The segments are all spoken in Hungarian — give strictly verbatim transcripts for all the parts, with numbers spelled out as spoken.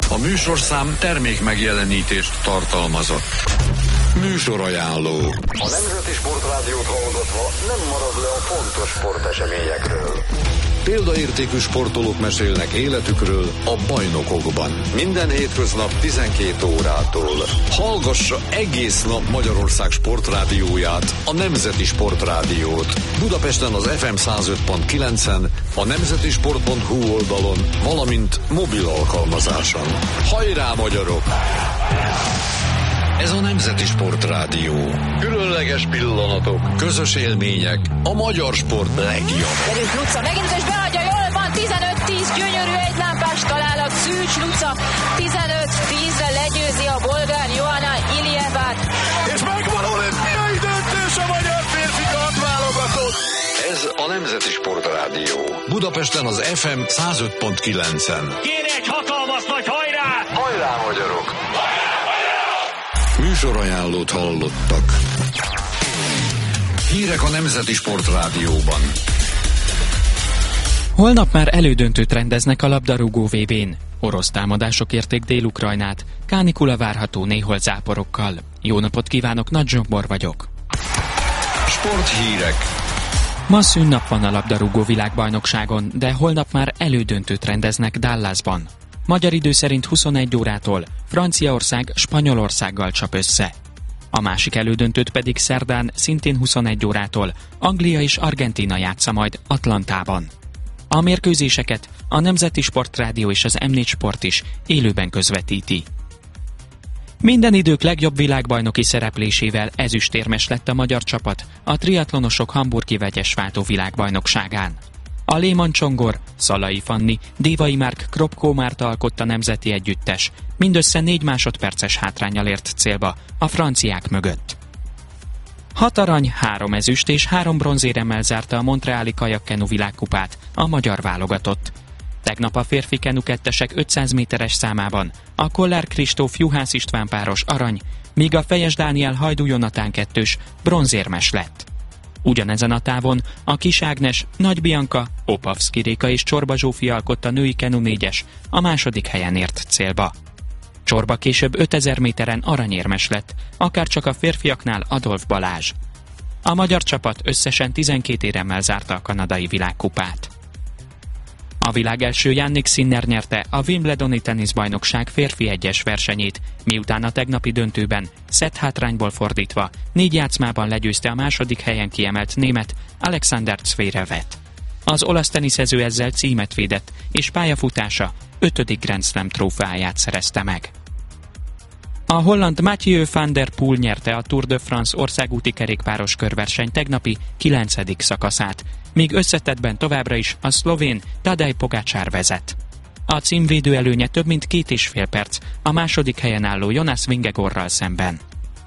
A műsorszám termék megjelenítést tartalmazott. Műsorajánló. A Nemzeti Sportrádiót hallgatva nem marad le a fontos sporteseményekről. Példaértékű sportolók mesélnek életükről a bajnokokban. Minden hétköznap tizenkét órától. Hallgassa egész nap Magyarország sportrádióját, a Nemzeti Sportrádiót. Budapesten az ef em száz öt pont kilencen, a nemzetisport pont hu oldalon, valamint mobil alkalmazáson. Hajrá, magyarok! Ez a Nemzeti Sportrádió. Különleges pillanatok, közös élmények, a magyar sport legjobb. Derült Luca, megint és beadja, jól van, tizenöt tíz, gyönyörű egylámpás találat, Szűcs Luca, tizenöt tízre legyőzi a bolgár Johanna Iljevát. És megvan olimpiai döntés a magyar férfikat válogatott. Ez a Nemzeti Sportrádió. Budapesten az ef em száz öt pont kilencen. Kéne egy hatalmas nagy hajrá! Hajrá, magyarok! Műsorajánlót hallottak. Hírek a Nemzeti Sportrádióban. Holnap már elődöntőt rendeznek a labdarúgó vé bén. Orosz támadások érték Dél-Ukrajnát, kánikula várható néhol záporokkal. Jó napot kívánok, Nagy Zsombor vagyok. Sporthírek. Ma szünnap van a labdarúgó világbajnokságon, de holnap már elődöntőt rendeznek Dallasban. Magyar idő szerint huszonegy órától Franciaország Spanyolországgal csap össze. A másik elődöntőt pedig szerdán szintén huszonegy órától Anglia és Argentína játsza majd Atlantában. A mérkőzéseket a Nemzeti Sportrádió és az em négy Sport is élőben közvetíti. Minden idők legjobb világbajnoki szereplésével ezüstérmes lett a magyar csapat a triatlonosok hamburgi vegyesváltó világbajnokságán. A Lehmann Csongor, Szalai Fanni, Dévai Márk Kropkó Márta alkotta nemzeti együttes, mindössze négy másodperces hátránnyal ért célba a franciák mögött. Hat arany, három ezüst és három bronzéremmel zárta a montreali kajakkenu világkupát a magyar válogatott. Tegnap a férfi kenu kettesek ötszáz méteres számában a Kollár Kristóf Juhász István páros arany, míg a Fejes Dániel Hajdú Jonatán kettős bronzérmes lett. Ugyanezen a távon a Kis Ágnes, Nagy Bianca, Opavszki Réka és Csorba Zsófi alkotta női kenu négyes, a második helyen ért célba. Csorba később ötezer méteren aranyérmes lett, akárcsak a férfiaknál Adolf Balázs. A magyar csapat összesen tizenkét éremmel zárta a kanadai világkupát. A világ első Jannik Sinner nyerte a Wimbledoni teniszbajnokság férfi egyes versenyét, miután a tegnapi döntőben szett hátrányból fordítva négy játszmában legyőzte a második helyen kiemelt német Alexander Zverevet. Az olasz teniszező ezzel címet védett, és pályafutása ötödik Grand Slam trófeáját szerezte meg. A holland Mathieu van der Poel nyerte a Tour de France országúti kerékpáros körverseny tegnapi kilencedik szakaszát, míg összetettben továbbra is a szlovén Tadej Pogačar vezet. A címvédő előnye több mint két és fél perc a második helyen álló Jonas Vingegaardral szemben.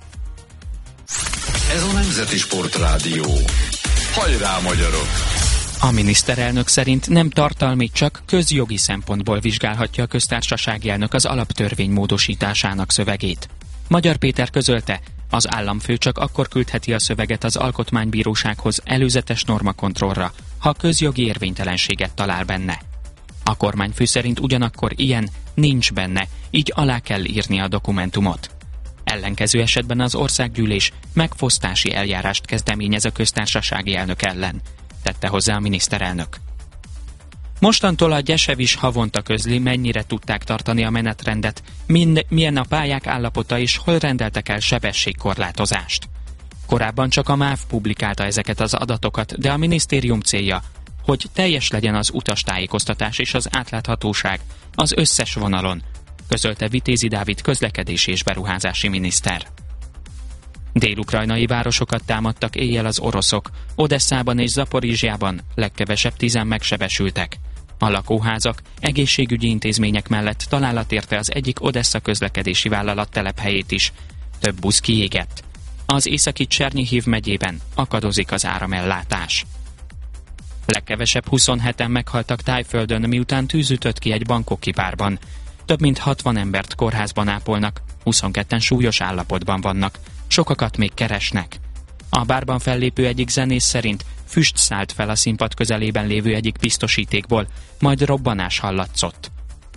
Ez a Nemzeti Sportrádió. Hajrá, magyarok! A miniszterelnök szerint nem tartalmi, csak közjogi szempontból vizsgálhatja a köztársasági elnök az alaptörvény módosításának szövegét. Magyar Péter közölte, az államfő csak akkor küldheti a szöveget az alkotmánybírósághoz előzetes normakontrollra, ha közjogi érvénytelenséget talál benne. A kormányfő szerint ugyanakkor ilyen nincs benne, így alá kell írni a dokumentumot. Ellenkező esetben az országgyűlés megfosztási eljárást kezdeményez a köztársasági elnök ellen, tette hozzá a miniszterelnök. Mostantól a Gyesev is havonta közli, mennyire tudták tartani a menetrendet, mind, milyen a pályák állapota és hol rendeltek el sebességkorlátozást. Korábban csak a MÁV publikálta ezeket az adatokat, de a minisztérium célja, hogy teljes legyen az utastájékoztatás és az átláthatóság az összes vonalon, közölte Vitézi Dávid közlekedési és beruházási miniszter. Dél-ukrajnai városokat támadtak éjjel az oroszok, Odesszában és Zaporizsjában legkevesebb tizen megsebesültek. A lakóházak, egészségügyi intézmények mellett találat érte az egyik Odessza közlekedési vállalat telephelyét is. Több busz kiégett. Az északi Csernyihív megyében akadozik az áramellátás. Legkevesebb huszonheten meghaltak Tájföldön, miután tűz ütött ki egy bangkoki bárban. Több mint hatvan embert kórházban ápolnak, huszonketten súlyos állapotban vannak, sokakat még keresnek. A bárban fellépő egyik zenész szerint füst szállt fel a színpad közelében lévő egyik biztosítékból, majd robbanás hallatszott.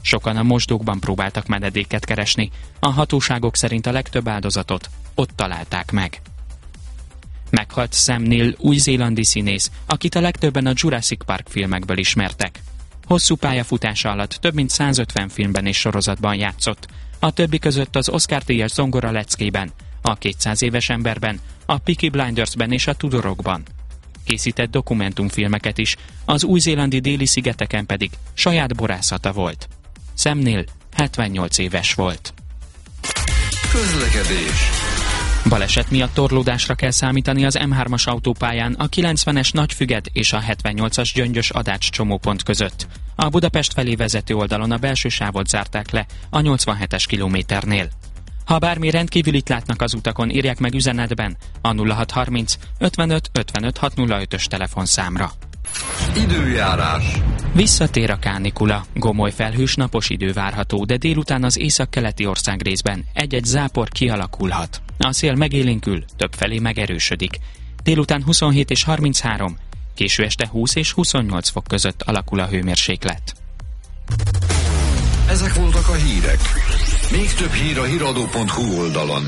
Sokan a mosdókban próbáltak menedéket keresni. A hatóságok szerint a legtöbb áldozatot ott találták meg. Meghalt Sam Neill, új-zélandi színész, akit a legtöbben a Jurassic Park filmekből ismertek. Hosszú pályafutása alatt több mint százötven filmben és sorozatban játszott, a többi között az Oscar-díjas Zongora leckében, a kétszáz éves emberben, a Peaky Blindersben és a Tudorokban. Készített dokumentumfilmeket is, az új-zélandi déli szigeteken pedig saját borászata volt. Sam Neill hetvennyolc éves volt. Közlekedés. Baleset miatt torlódásra kell számítani az M hármas autópályán a kilencvenes Nagyfüged és a hetvennyolcas Gyöngyös Adács csomópont között. A Budapest felé vezető oldalon a belső sávot zárták le a nyolcvanhetes kilométernél. Ha bármi rendkívülit látnak az utakon, írják meg üzenetben a nulla hat harminc ötvenöt ötvenöt hatszázötös telefonszámra. Időjárás. Visszatér a kánikula. Gomoly felhős napos idő várható, de délután az északkeleti országrészben egy-egy zápor kialakulhat. A szél megélénkül, többfelé megerősödik. Délután huszonhét és harminchárom, késő este húsz és huszonnyolc fok között alakul a hőmérséklet. Ezek voltak a hírek. Még több hír a híradó pont hu oldalon.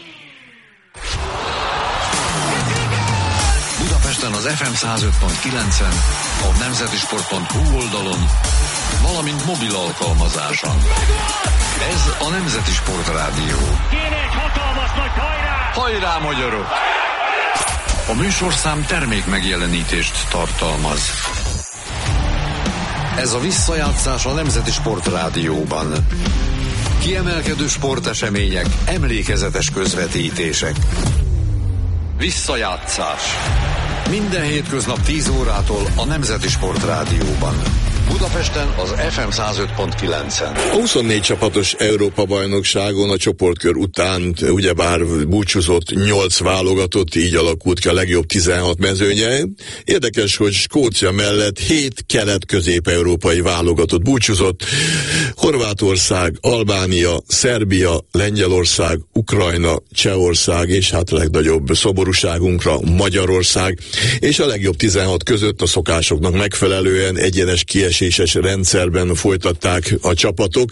Budapesten az ef em száz öt pont kilencen, a nemzetisport pont hu oldalon, valamint mobil alkalmazáson. Ez a Nemzeti Sport Rádió. Kéne egy hatalmas nagy hajrá! Hajrá, magyarok! A műsorszám termék megjelenítést tartalmaz. Ez a visszajátszás a Nemzeti Sport Rádióban. Kiemelkedő sportesemények, emlékezetes közvetítések. Visszajátszás. Minden hétköznap tíz órától a Nemzeti Sport Rádióban. Budapesten az ef em száz öt pont kilencen. A huszonnégy csapatos Európa-bajnokságon a csoportkör után ugyebár búcsúzott nyolc válogatott, így alakult ki a legjobb tizenhat mezőnye. Érdekes, hogy Skócia mellett hét kelet-közép-európai válogatott búcsúzott. Horvátország, Albánia, Szerbia, Lengyelország, Ukrajna, Csehország és hát legnagyobb szoborúságunkra Magyarország. És a legjobb tizenhat között a szokásoknak megfelelően egyenes kieséses rendszerben folytatták a csapatok.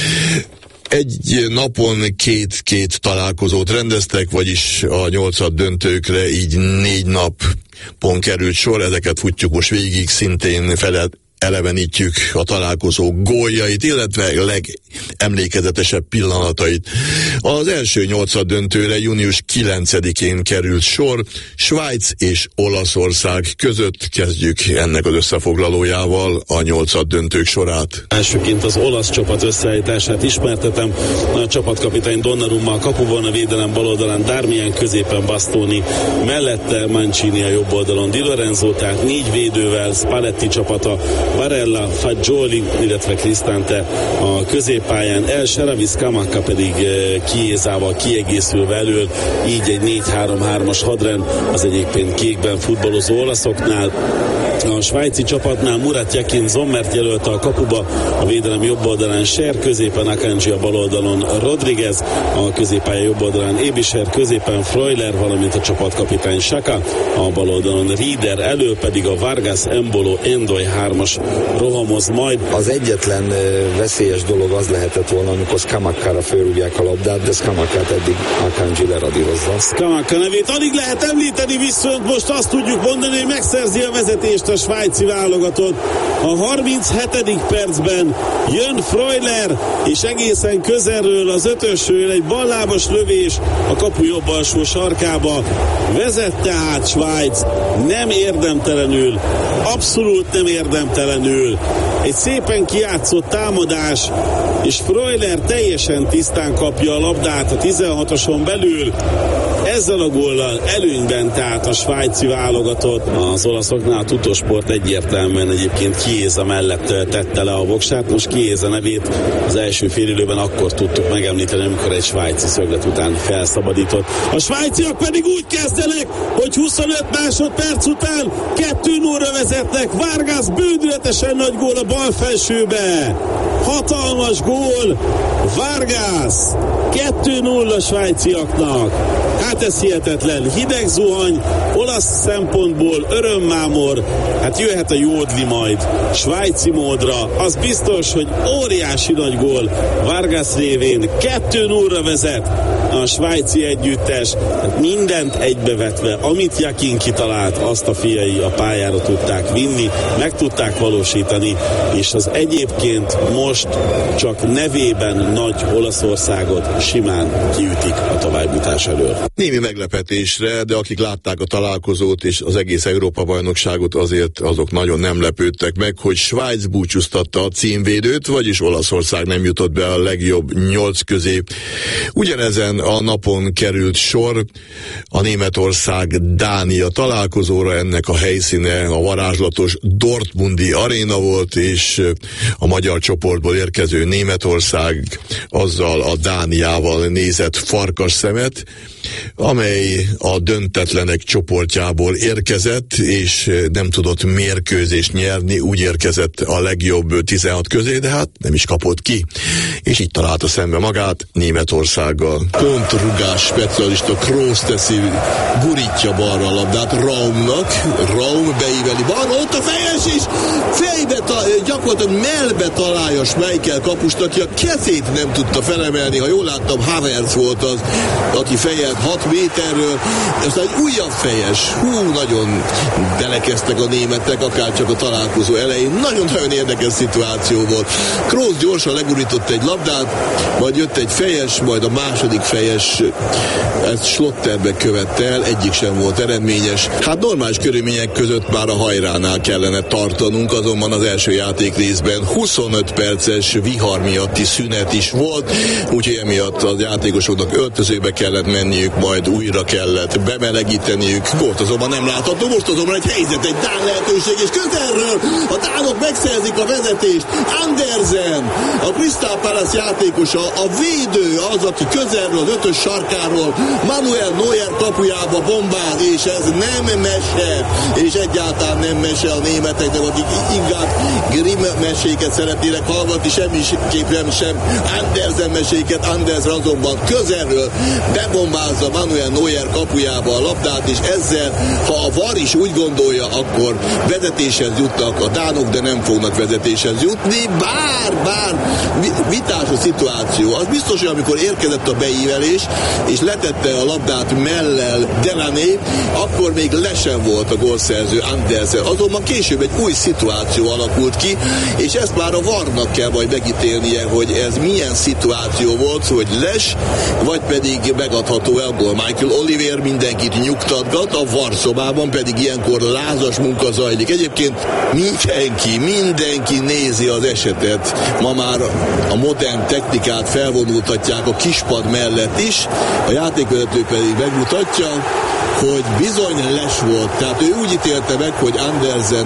Egy napon két-két találkozót rendeztek, vagyis a nyolcad döntőkre így négy napon került sor, ezeket futjuk most végig, szintén felel elevenítjük a találkozó góljait, illetve legemlékezetesebb pillanatait. Az első nyolcad döntőre június kilencedikén került sor, Svájc és Olaszország között. Kezdjük ennek az összefoglalójával a nyolcad döntők sorát. Elsőként az olasz csapat összeállítását ismertetem. A csapatkapitány Donnarumma a kapuban, a védelem bal oldalán Darmian, középen Bastoni, mellette Mancini a jobb oldalon Di Lorenzo, tehát négy védővel, Spalletti csapata, Barella, Fagioli, illetve Cristante a középpályán, El Shaarawy, Scamacca pedig Chiesával kiegészülve elől, így egy négy három hármas hadrend az egyébként kékben futballozó olaszoknál. A svájci csapatnál Murat Yakin Zommert jelölte a kapuba, a védelem jobb oldalán Scher, középen Akanji, a bal oldalon Rodriguez, a középpálya jobb oldalán Ebischer, középen Freuler, valamint a csapatkapitány Xhaka, a bal oldalon Rieder, elő pedig a Vargas, Embolo, Endoy hármas rohamoz majd. Az egyetlen uh, veszélyes dolog az lehetett volna, amikor Scamacca-ra fölrúgják a labdát, de Scamaccát eddig Akanji leradírozza. Scamacca nevét alig lehet említeni, viszont most azt tudjuk mondani, hogy megszerzi a vezetést a svájci válogatott. A harminchetedik percben jön Freuler, és egészen közelről az ötösről egy ballábas lövés a kapu jobb alsó sarkába. Vezet tehát Svájc, nem érdemtelenül, abszolút nem érdemtelenül. Egy szépen kijátszott támadás, és Freuler teljesen tisztán kapja a labdát a tizenhatoson belül. Ezzel a góllal előnyben tehát a svájci válogatott. Az olaszoknál a Tuttosport egyértelműen egyébként Chiesa mellett tette le a voksát. Most Chiesa nevét az első félidőben akkor tudtuk megemlíteni, amikor egy svájci szöglet után felszabadított. A svájciak pedig úgy kezdenek, hogy huszonöt másodperc után kettő nullra vezetnek. Vargas bődre Őrületesen nagy gól a bal felsőbe. Hatalmas gól Vargas. kettő nulla svájciaknak. Hát ez hihetetlen. Hideg zuhany, olasz szempontból örömmámor. Hát jöhet a jódli majd svájci módra. Az biztos, hogy óriási nagy gól Vargas révén. kettő nulla vezet a svájci együttes. Hát mindent egybevetve, amit Jakin kitalált, azt a fiai a pályára tudták vinni, meg tudták valósítani, és az egyébként most csak nevében nagy Olaszországot simán kiütik a továbbjutás elől. Némi meglepetésre, de akik látták a találkozót és az egész Európa-bajnokságot, azért azok nagyon nem lepődtek meg, hogy Svájc búcsúztatta a címvédőt, vagyis Olaszország nem jutott be a legjobb nyolc közé. Ugyanezen a napon került sor a Németország-Dánia találkozóra, ennek a helyszíne a varázslatos Dortmundi aréna volt, és a magyar csoportból érkező Németország azzal a Dániával nézett farkas szemet, amely a döntetlenek csoportjából érkezett, és nem tudott mérkőzést nyerni, úgy érkezett a legjobb tizenhat közé, de hát nem is kapott ki. És így találta szembe magát Németországgal. Pontrugás specialista Kroos teszi, gurítja balra a labdát Raumnak, Raum beíveli balra, ott a fejes is, fejbe, ta- gyakorlatilag mellbe találja Schmeichel kapust, aki a kezét nem tudta felemelni, ha jól láttam, Havertz volt az, aki fejelt hat méterről, aztán egy újabb fejes, hú, nagyon belekeztek a németek, akár csak a találkozó elején, nagyon-nagyon érdekes szituáció volt. Kroos gyorsan legurított egy labdát, majd jött egy fejes, majd a második fejes, ezt Schlotterbe követte el, egyik sem volt eredményes. Hát normális körülmények között már a hajránál kellene tartanunk, azonban az első játék részben huszonöt perces vihar miatti szünet is volt, úgyhogy emiatt az játékosoknak öltözőbe kellett menniük, majd újra kellett bemelegíteniük. Gólt azonban nem látható, most azonban egy helyzet, egy dán lehetőség, és közelről a dánok megszerzik a vezetést. Andersen, a Crystal Palace játékosa, a védő az, aki közelről az ötös sarkáról Manuel Neuer kapujába bombáz, és ez nem mese, és egyáltalán nem mese a németeknek, akik inkább Grimm meséket szeretnének hallgatni, semmiképpen sem Andersen meséket. Andersen azonban közelről bebombázza Manuel Neuer kapujába a labdát, és ezzel, ha a VAR is úgy gondolja, akkor vezetéshez jutnak a dánok, de nem fognak vezetéshez jutni, bár, bár vitás a szituáció. Az biztos, hogy amikor érkezett a beívelés, és letette a labdát mellel Delaney, akkor még le sem volt a gólszerző Andersen. Azonban később egy új szituáció alakult ki, és ezt már a VAR-nak kell majd megítélnie, hogy ez milyen szituáció volt, hogy les, vagy pedig megadható el gól. Michael Oliver mindenkit nyugtatgat, a VAR szobában pedig ilyenkor lázas munka zajlik. Egyébként mindenki, mindenki nézi az esetet. Ma már a modern technikát felvonultatják a kispad mellett is, a játékvezető pedig megmutatja, hogy bizony les volt. Tehát ő úgy ítélte meg, hogy Andersen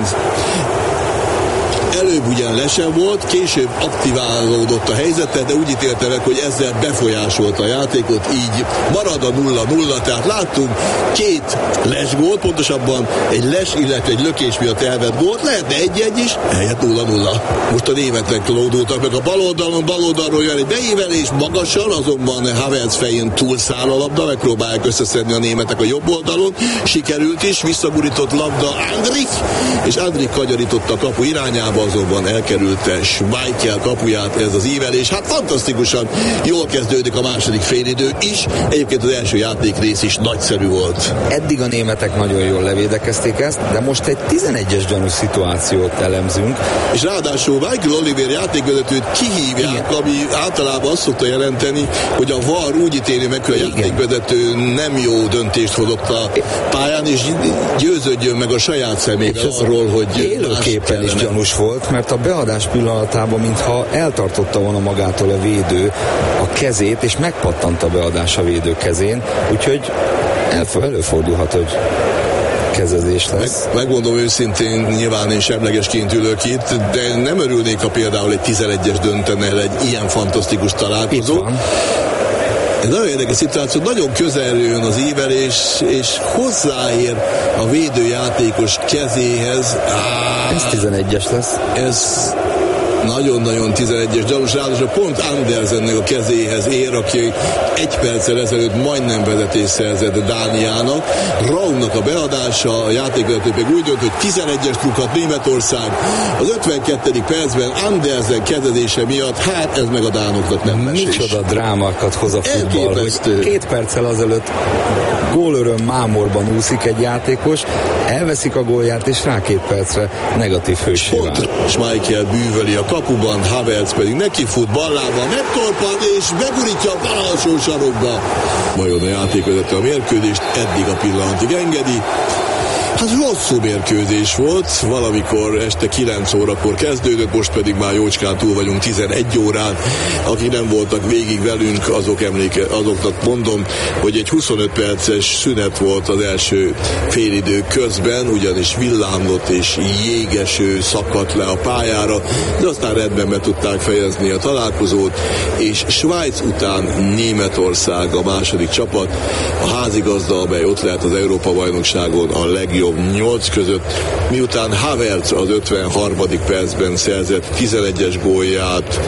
előbb ugyan lesen volt, később aktiválódott a helyzete, de úgy ítélte meg, hogy ezzel befolyásolta a játékot, így marad a nulla nulla, tehát láttunk két les gólt, pontosabban egy les, illetve egy lökés miatt elvett gólt, lehetne egy-egy is, helyett nulla nulla. Most a németek lódultak meg a bal oldalon, bal oldalról jön egy beívelés magasan, azonban Havertz fején túlszáll a labda, megpróbálják összeszedni a németek a jobb oldalon, sikerült is, visszagurított labda Andrik, és Andrik kagyarította a kapu irányába, azonban elkerülte Schmeichel kapuját ez az ívelés. Hát fantasztikusan jól kezdődik a második félidő is. Egyébként az első játékrész is nagyszerű volt. Eddig a németek nagyon jól levédekezték ezt, de most egy tizenegyes gyanús szituációt elemzünk. És ráadásul Michael Oliver játékvezetőt kihívják, igen, ami általában azt szokta jelenteni, hogy a VAR úgy ítéli meg, hogy a játékvezető nem jó döntést hozott a pályán, és győződjön meg a saját szemével arról, hogy élőképpen is gyanús volt, mert a beadás pillanatában, mintha eltartotta volna magától a védő a kezét, és megpattant a beadás a védő kezén, úgyhogy előfordulhat, hogy kezezés lesz. Meg, megmondom őszintén, nyilván én semlegesként ülök itt, de nem örülnék, ha például egy tizenegyes döntene el egy ilyen fantasztikus találkozó. Ez nagyon érdekes szituáció, nagyon közelről jön az ívelés, és hozzáér a védőjátékos kezéhez. Á, ez tizenegyes lesz. Ez nagyon-nagyon tizenegyes gyanús, ráadásul pont Andersennek a kezéhez ér, aki egy perccel ezelőtt majdnem vezetést szerzett Dániának. Raumnak a beadása, a játékvezető pedig úgy dönt, hogy tizenegyes rúghat Németország. Az ötvenkettedik percben Andersen kezezése miatt, hát ez meg a dánoknak nem mesés. Micsoda drámákat hoz a futball, hogy két perccel azelőtt gólöröm mámorban úszik egy játékos, elveszik a gólját, és rá két percre negatív hősé vált. Schmeichel bűvöli a Kapuban, Havertz pedig nekifut ballával, megtorpan és begurítja a bal alsó sarokba. Vajon a játékvezető a mérkőzést eddig a pillanatig engedi? Hát hosszú mérkőzés volt, valamikor este kilenc órakor kezdődött, most pedig már jócskán túl vagyunk tizenegy órán. Akik nem voltak végig velünk, azok emléke, azoknak mondom, hogy egy huszonöt perces szünet volt az első félidő közben, ugyanis villámlott és jégeső szakadt le a pályára, de aztán rendben be tudták fejezni a találkozót, és Svájc után Németország a második csapat, a házigazda, amely ott lehet az Európa-bajnokságon a legjobb nyolc között, miután Havertz az ötvenharmadik percben szerzett tizenegyes gólját,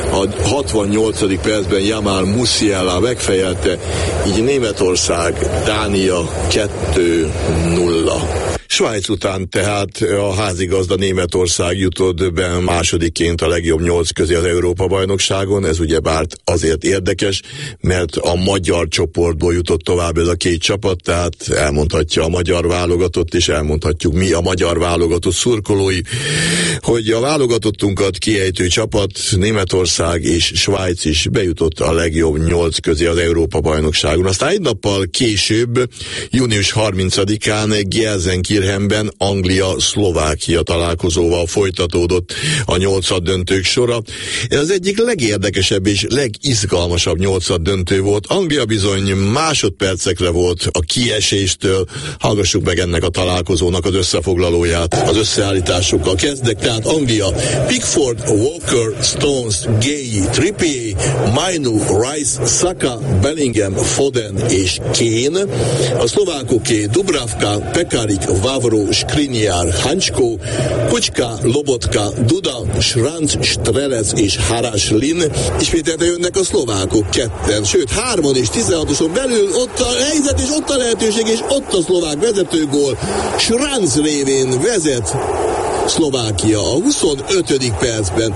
a hatvannyolcadik percben Jamal Musiala megfejelte, így Németország, Dánia kettő nulla. Svájc után tehát a házigazda Németország jutott be másodikként a legjobb nyolc közé az Európa-bajnokságon. Ez ugyebár azért érdekes, mert a magyar csoportból jutott tovább ez a két csapat, tehát elmondhatja a magyar válogatott, és elmondhatjuk mi a magyar válogatott szurkolói, hogy a válogatottunkat kiejtő csapat, Németország és Svájc is bejutott a legjobb nyolc közé az Európa-bajnokságon. Aztán egy nappal később, június harmincadikán Gelsenkirchen Birmingham-ben Anglia-Szlovákia találkozóval folytatódott a nyolcaddöntők sora. Ez az egyik legérdekesebb és legizgalmasabb nyolcaddöntő volt. Anglia bizony másodpercekre volt a kieséstől. Hallgassuk meg ennek a találkozónak az összefoglalóját. Az összeállításokkal kezdek, tehát Anglia: Pickford, Walker, Stones, Gay, Trippier, Mainu, Rice, Saka, Bellingham, Foden és Kane. A szlovákoké Dubravka, Pekarik, Vavro, Skriniar, Hančko, Kučka, Lobotka, Duda, Šranc, Strelec és Haraslin. Ismételten jönnek a szlovákok ketten, sőt hárman és tizenhatoson belül ott a helyzet és ott a lehetőség és ott a szlovák vezetőgól. Šranc révén vezet Szlovákia a huszonötödik percben.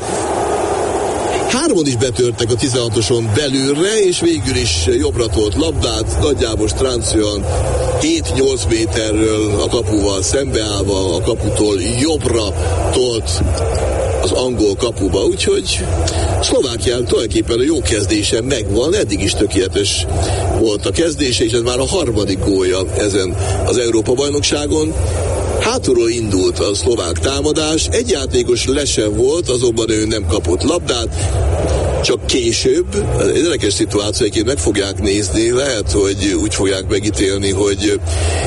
Hárman is betörtek a tizenhatoson belülre, és végül is jobbra tolt labdát, nagyjából Strancian hét-nyolc méterről a kapuval szembeállva, a kaputól jobbra tolt az angol kapuba, úgyhogy Szlovákián tulajdonképpen a jó kezdése megvan, eddig is tökéletes volt a kezdése, és ez már a harmadik gólja ezen az Európa-bajnokságon. Hátulról indult a szlovák támadás, egy játékos lesen volt, azonban ő nem kapott labdát, csak később, ez érdekes szituációként meg fogják nézni, lehet, hogy úgy fogják megítélni, hogy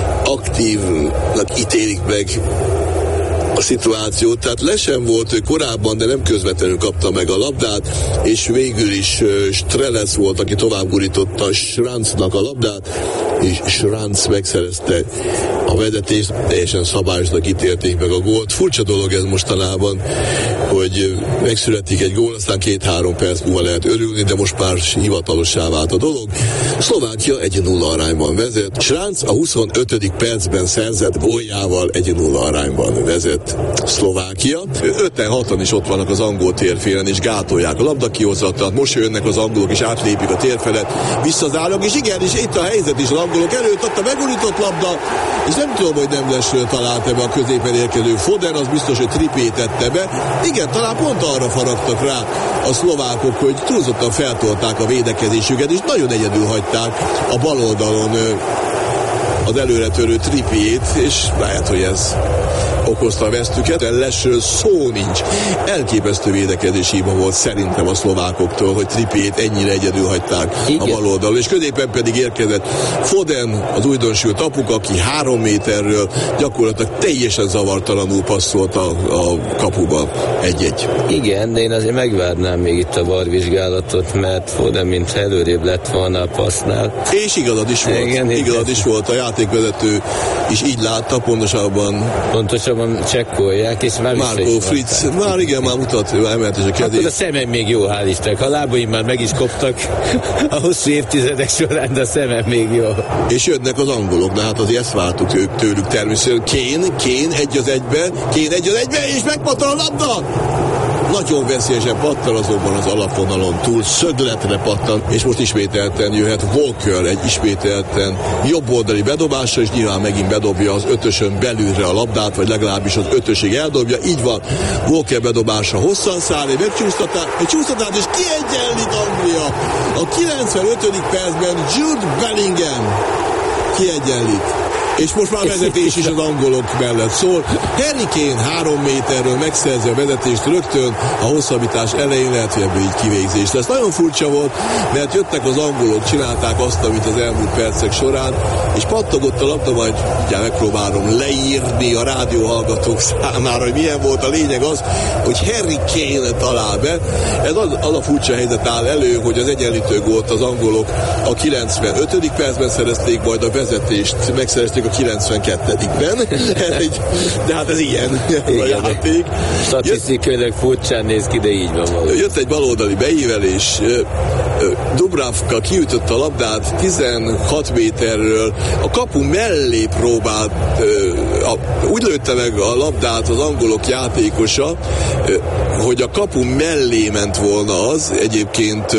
aktívnak ítélik meg a szituációt, tehát lesen volt ő korábban, de nem közvetlenül kapta meg a labdát, és végül is Strelec volt, aki tovább gurította Schranznak a labdát, és Schranz megszerezte a vezetést, teljesen szabályosnak ítélték meg a gólt. Furcsa dolog ez mostanában, hogy megszületik egy gól, aztán két-három perc múlva lehet örülni, de most már hivatalossá vált a dolog. Szlovákia egy nulla arányban vezet. Schranz a huszonötödik percben szerzett góljával egy nulla arányban vezet Szlovákia. öten-hatan is ott vannak az angol térfélen, és gátolják a labdakihozatat. Most jönnek az angolok, és átlépik a térfelet, visszazárnak, és igen, és itt a helyzet is, az angolok előtt ott a megurított labda, és nem tudom, hogy nem lesről talált be a középen érkező Foden, az biztos, hogy Trippier tette be. Igen, talán pont arra faragtak rá a szlovákok, hogy túlzottan feltolták a védekezésüket, és nagyon egyedül hagyták a bal oldalon az előretörő Trippiert, és lehet, hogy ez okozta a vesztüket, de lesről szó nincs. Elképesztő védekezési hiba volt szerintem a szlovákoktól, hogy Trippiét ennyire egyedül hagyták igen. a bal oldalon, és középen pedig érkezett Foden, az újdonsült apuk, aki három méterről gyakorlatilag teljesen zavartalanul passzolt a, a kapuba egy-egy. Igen, de én azért megvárnám még itt a varvizsgálatot, mert Foden mintha előrébb lett volna a passznál. És igazad is volt. Igen, igazad is volt. A játékvezető is így látta, pontosabban pontosabban csekkolják, és már Marco Fritz, már igen, már mutat, ő emelt is a kezét. Akkor a szemem még jó, hál' Istennek. A lábaim már meg is koptak a hosszú évtizedek során, de a szemem még jó. És jönnek az angolok, de hát azért ezt vártuk ők tőlük természetesen. Kane, Kane egy az egybe, Kane egy az egybe, és megpattan a labda! Nagyon veszélyesen pattan, azonban az alapvonalon túl szögletre pattan, és most ismételten jöhet Walker egy ismételten jobboldali bedobásra, és nyilván megint bedobja az ötösön belülre a labdát, vagy legalábbis az ötösig eldobja. Így van, Walker bedobásra hosszan száll, egy megcsúsztatás, egy csúsztatás, és kiegyenlít Anglia. A kilencvenötödik percben Jude Bellingham kiegyenlít. És most már vezetés is az angolok mellett szól. Harry Kane három méterről megszerzi a vezetést rögtön a hosszabbítás elején, lehet, hogy ebből így kivégzés lesz. Nagyon furcsa volt, mert jöttek az angolok, csinálták azt, amit az elmúlt percek során, és pattogott a labda, majd ugye megpróbálom leírni a rádióhallgatók számára, hogy milyen volt. A lényeg az, hogy Harry Kane talál be. Ez az, az a furcsa helyzet áll elő, hogy az egyenlítő gólt az angolok a kilencvenötödik percben szerezték, majd a vezetést megszerezték a kilencvenkettedikben de hát ez ilyen a játék. Statisztikailag furcsán néz ki, de így van valami. Jött egy baloldali beívelés, Dubravka kiütötte a labdát tizenhat méterről, a kapu mellé próbált, úgy lőtte meg a labdát az angolok játékosa, hogy a kapu mellé ment volna az, egyébként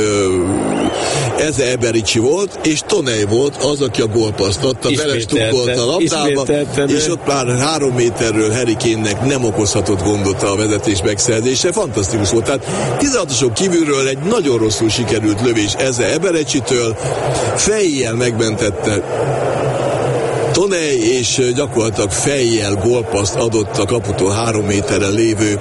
Eze Ebericsi volt, és Toney volt az, aki a gólpasszt adta, belestukkolt a labdába, és ott már három méterről Harry Kane-nek nem okozhatott gondot a vezetés megszerzése. Fantasztikus volt. Tehát tizenhatosok kívülről egy nagyon rosszul sikerült lövés Eze Ebericsitől, fejjel megmentette Toney, és gyakorlatilag fejjel gólpasszt adott a kaputól három méterre lévő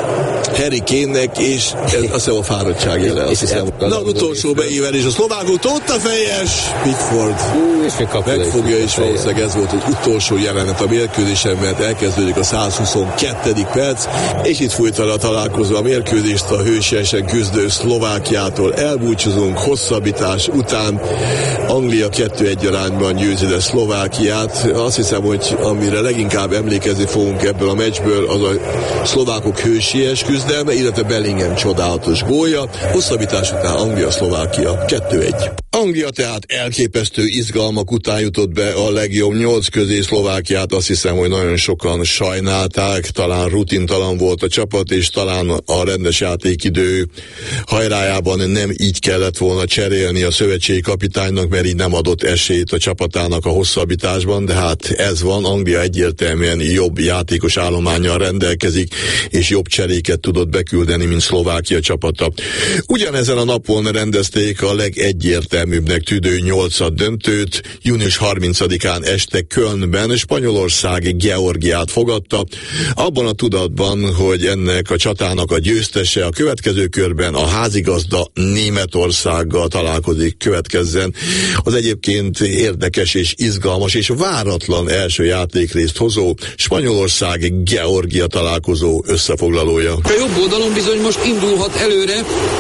Harry Kane-nek, és ez azt hiszem a fáradtság jele, azt hiszem. Na, az utolsó beívelés a szlovákoktól, ott a fejes Pickford megfogja, és valószínűleg ez volt az utolsó jelenet a mérkőzésen, mert elkezdődik a százhuszonkettő perc, és itt fújt a találkozó a mérkőzést a hősiesen küzdő Szlovákiától. Elbúcsúzunk hosszabbítás után. Anglia kettő egy arányban győzi le Szlovákiát. Azt hiszem, hogy amire leginkább emlékezni fogunk ebből a meccsből, az a szlovákok hősies küzdelme, illetve Bellingham csodálatos gólja. Hosszabbítás után Anglia-Szlovákia kettő egy. Anglia tehát elképesztő izgalmak után jutott be a legjobb nyolc közé. Szlovákiát azt hiszem, hogy nagyon sokan sajnálták, talán rutintalan volt a csapat, és talán a rendes játékidő hajrájában nem így kellett volna cserélni a szövetségi kapitánynak, mert így nem adott esélyt a csapatának a hosszabbításban, de hát ez van, Anglia egyértelműen jobb játékos állománnyal rendelkezik, és jobb cseréket tudott beküldeni, mint Szlovákia csapata. Ugyanezen a napon rendezték a legegyértelműbbnek tűnő nyolcad döntőt. június harmincadikán este Kölnben Spanyolország Georgiát fogadta, abban a tudatban, hogy ennek a csatának a győztese a következő körben a házigazda Németországgal találkozik, következzen az egyébként érdekes és izgalmas és váratlan első játékrészt hozó Spanyolország-Georgia találkozó összefoglalója. A jobb oldalon bizony most indulhat előre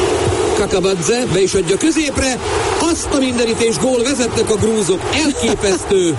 Kakabadze, be is adja középre, azt a mindenítés gól, vezetnek a grúzok, elképesztő.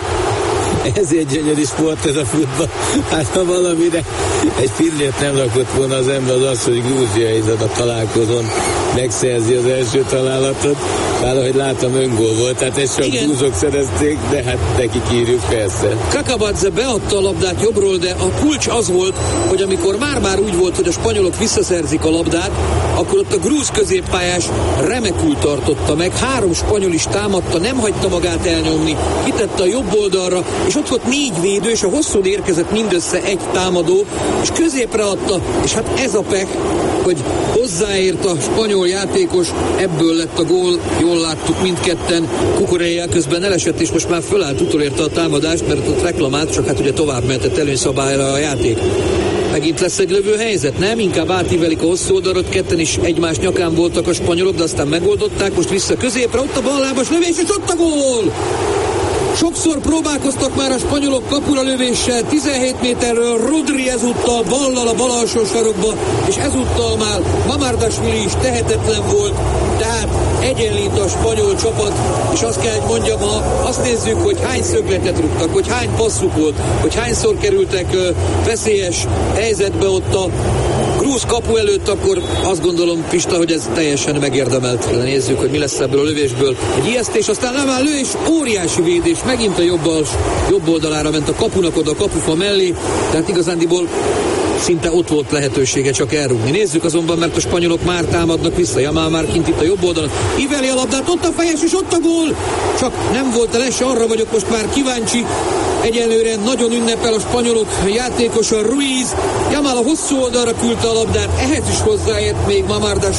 Ezért gyönyörű sport ez a futball. Hát ha valamire egy fillért nem rakott volna az ember, az az, hogy Grúzia ezen a találkozón megszerzi az első találatot. Valahogy láttam, öngól volt, tehát ezt csak grúzok szerezték, de hát nekik írjuk persze. Kakabadze beadta a labdát jobbról, de a kulcs az volt, hogy amikor már-már úgy volt, hogy a spanyolok visszaszerzik a labdát, akkor ott a grúz középpályás remekül tartotta meg, három spanyol is támadta, nem hagyta magát elnyomni, kitette a jobb oldalra, és ott volt négy védő, és a hosszún érkezett mindössze egy támadó, és középre adta, és hát ez a pech, hogy hozzáért a spanyol játékos, ebből lett a gól, jól láttuk mindketten. Cucurella közben elesett, és most már fölállt, utolérte a támadást, mert ott reklamált, csak hát ugye tovább mehetett előnyszabályra a játék. Megint lesz egy lövő helyzet, nem? Inkább átívelik a hosszú oldalot, ketten is egymás nyakán voltak a spanyolok, de aztán megoldották, most vissza középre, ott a ballábas lövés, és ott a gól! Sokszor próbálkoztak már a spanyolok kapura lövéssel, tizenhét méterről Rodri ezúttal ballal a bal alsó sarokba, és ezúttal már Mamardashvili is tehetetlen volt, tehát egyenlít a spanyol csapat, és azt kell, hogy mondjam, ha azt nézzük, hogy hány szögletet rúgtak, hogy hány passzuk volt, hogy hányszor kerültek uh, veszélyes helyzetbe ott a grúz kapu előtt, akkor azt gondolom, Pista, hogy ez teljesen megérdemelt. Nézzük, hogy mi lesz ebből a lövésből. Egy ijesztés, aztán nem áll lő, és óriási védés, megint a jobb, als, jobb oldalára ment a kapunak oda a kapufa mellé, tehát igazándiból szinte ott volt lehetősége csak elrúgni. Nézzük azonban, mert a spanyolok már támadnak vissza. Jamal már kint itt a jobb oldalon. Iveli a labdát, ott a fejes, és ott a gól! Csak nem volt el es, arra vagyok most már kíváncsi. Egyelőre nagyon ünnepel a spanyolok játékosa Ruiz. Jamal a hosszú oldalra küldte a labdát, ehhez is hozzáért még Mamardashvili.